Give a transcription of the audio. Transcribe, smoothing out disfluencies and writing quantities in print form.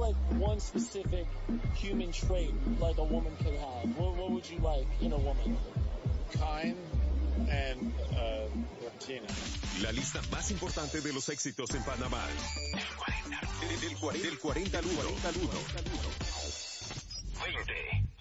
like one specific human trait like a woman could have? What would you like in a woman? Kind and Latina. La lista más importante de los éxitos en Panamá. Del 40 al 1. 20.